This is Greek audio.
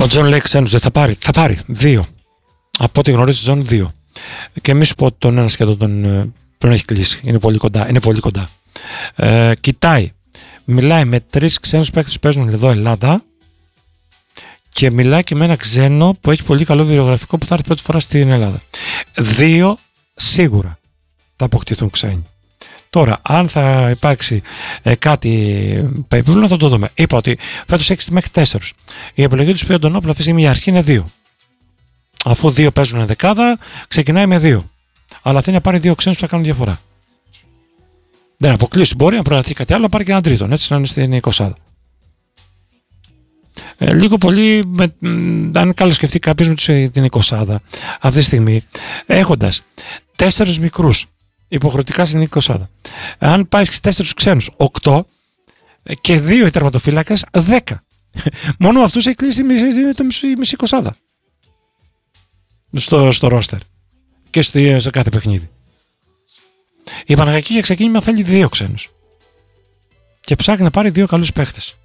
Ο Τζον λέει ξένους, δεν θα πάρει. Θα πάρει 2. Από ό,τι γνωρίζει ο Τζον 2. Και μη σου πω ότι τον ένα σχεδόν τον έχει κλείσει. Είναι πολύ κοντά. Είναι πολύ κοντά. Κοιτάει. Μιλάει με 3 ξένους παίκτες που παίζουν εδώ Ελλάδα. Και μιλάει και με ένα ξένο που έχει πολύ καλό βιογραφικό που θα έρθει πρώτη φορά στην Ελλάδα. 2 σίγουρα θα αποκτηθούν ξένοι. Τώρα, αν θα υπάρξει κάτι περίπου, θα το δούμε. Είπα ότι φέτος έχει μέχρι 4. Η επιλογή του Σπύρο Αντωνόπουλου αυτή τη στιγμή η αρχή είναι 2. Αφού 2 παίζουν δεκάδα, ξεκινάει με 2. Αλλά θέλει να πάρει 2 ξένους που θα κάνουν διαφορά. Δεν αποκλείσει. Μπορεί να προταθεί κάτι άλλο, να πάρει και έναν τρίτον, έτσι να είναι στην 20. Λίγο πολύ, αν καλά σκεφτεί κάποιος με την 20 αυτή τη στιγμή, έχοντας 4 μικρούς υποχρεωτικά στην 20, αν πάει στις 4 ξένους 8 και 2 οι τερματοφύλακες 10. Μόνο αυτούς έχει κλείσει η μισή 20 στο ρόστερ και σε κάθε παιχνίδι. Η Παναγιακή για ξεκίνημα θέλει 2 ξένους και ψάχνει να πάρει 2 καλούς παίχτες.